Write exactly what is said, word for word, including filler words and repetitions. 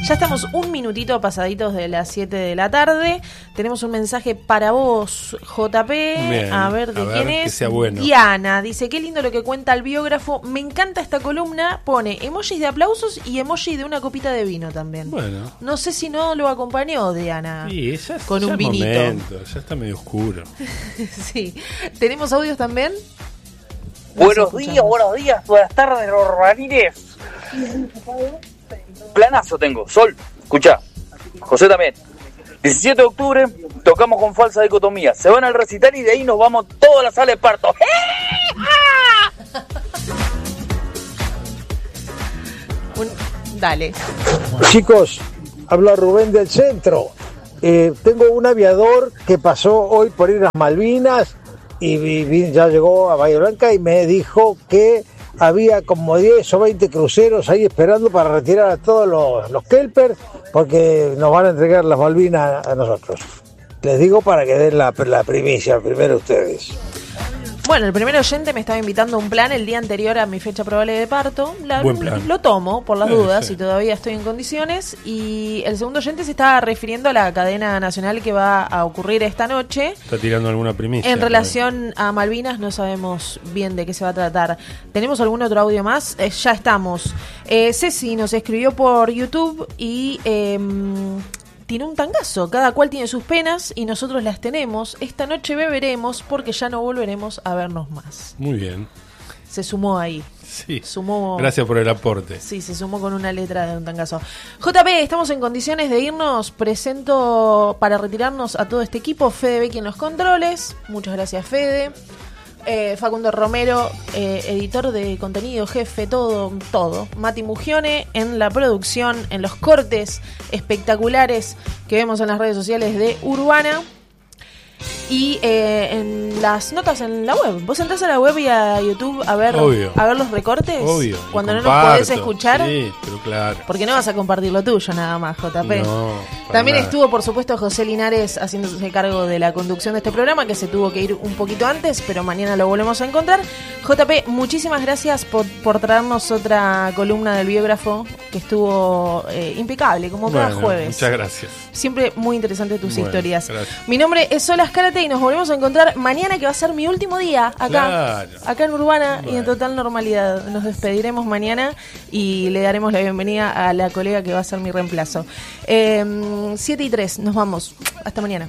Ya estamos un minutito pasaditos de las siete de la tarde. Tenemos un mensaje para vos, J P. Bien, a ver de a ver, quién que es. sea bueno. Diana dice: qué lindo lo que cuenta el biógrafo. Me encanta esta columna. Pone emojis de aplausos y emoji de una copita de vino también. Bueno. No sé si no lo acompañó, Diana. Sí, ya, con ya un vinito. Momento, ya está medio oscuro. Sí. ¿Tenemos audios también? Buenos días, buenos días, buenas tardes, los ranines. Planazo tengo, Sol, escuchá, José también. diecisiete de octubre, tocamos con falsa dicotomía. Se van al recital y de ahí nos vamos toda la sala de parto. Un... Dale. Chicos, habla Rubén del Centro. Eh, tengo un aviador que pasó hoy por ir a Malvinas y, y ya llegó a Bahía Blanca y me dijo que había como diez o veinte cruceros ahí esperando para retirar a todos los, los kelpers porque nos van a entregar las Malvinas a nosotros. Les digo para que den la, la primicia primero ustedes. Bueno, el primer oyente me estaba invitando a un plan el día anterior a mi fecha probable de parto. La, Buen plan. Lo tomo por las Sí, dudas sí. y todavía estoy en condiciones. Y el segundo oyente se estaba refiriendo a la cadena nacional que va a ocurrir esta noche. Está tirando alguna primicia. En relación a Malvinas no sabemos bien de qué se va a tratar. ¿Tenemos algún otro audio más? Eh, ya estamos. Eh, Ceci nos escribió por YouTube y... Eh, tiene un tangazo, cada cual tiene sus penas y nosotros las tenemos. Esta noche beberemos porque ya no volveremos a vernos más. Muy bien. Se sumó ahí. Sí. Sumó. Gracias por el aporte. Sí, se sumó con una letra de un tangazo. J P, estamos en condiciones de irnos. Presento para retirarnos a todo este equipo. Fede Becky en los controles. Muchas gracias, Fede. Eh, Facundo Romero, eh, editor de contenido, jefe, todo, todo. Mati Mugione en la producción, en los cortes espectaculares que vemos en las redes sociales de Urbana. Y eh, en las notas en la web. Vos entrás a la web y a YouTube a ver, Obvio. a ver los recortes. Obvio. Cuando y no nos comparto. podés escuchar. Sí, pero claro. Porque no vas a compartir lo tuyo nada más, J P. No, para También nada. estuvo, por supuesto, José Linares haciéndose cargo de la conducción de este programa, que se tuvo que ir un poquito antes, pero mañana lo volvemos a encontrar. J P, muchísimas gracias por, por traernos otra columna del biógrafo que estuvo eh, impecable, como cada Bueno, jueves. muchas gracias. Siempre muy interesante tus Bueno, historias. gracias. Mi nombre es Solas Karate y nos volvemos a encontrar mañana, que va a ser mi último día acá, Claro. acá en Urbana y en Bueno. total normalidad. Nos despediremos mañana y le daremos la bienvenida a la colega que va a ser mi reemplazo. Eh, siete y tres, nos vamos. Hasta mañana.